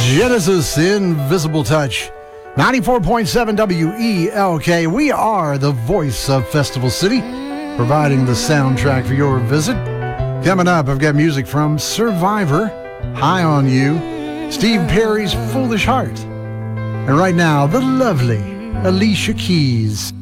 Genesis Invisible Touch. 94.7 WELK. We are the voice of Festival City, providing the soundtrack for your visit. Coming up, I've got music from Survivor, High on You, Steve Perry's Foolish Heart, and right now, the lovely Alicia Keys.